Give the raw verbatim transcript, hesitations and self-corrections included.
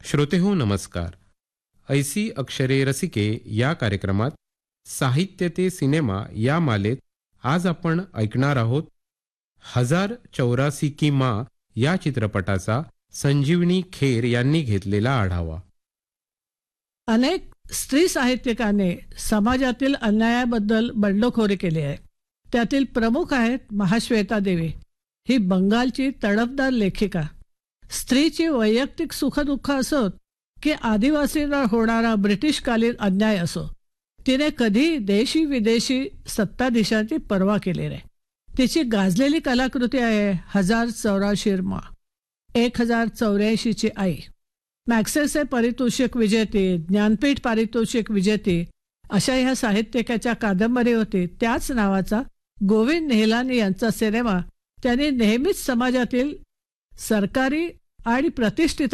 श्रोतेहो नमस्कार. ऐसी अक्षरे रसिके या कार्यक्रमात साहित्य ते सिनेमा या मालेत आज आपण ऐकणार आहोत हजार चौरासी की माँ या चित्रपटाचा संजीवनी खेर यांनी घेतलेला आढावा. अनेक स्त्री साहित्यिकाने समाजातील अन्यायाबद्दल बंडखोरी केली आहे. त्यातील प्रमुख आहेत महाश्वेता देवी. ही बंगालची तडफदार लेखिका. स्त्रीची वैयक्तिक सुखदुःख असोत की आदिवासींना होणारा ब्रिटिशकालीन अन्याय असो, तिने कधी देशी विदेशी सत्ताधीशांची पर्वा केली नाही. तिची गाजलेली कलाकृती आहे हजार चौराशी माँ, एक हजार चौऱ्याऐंशीची आई. मॅक्सेसे पारितोषिक विजेती, ज्ञानपीठ पारितोषिक विजेती अशा ह्या साहित्यिकाच्या कादंबरी होती. त्याच नावाचा गोविंद निहलानी यांचा सिनेमा त्यांनी नेहमीच समाजातील सरकारी आणि प्रतिष्ठित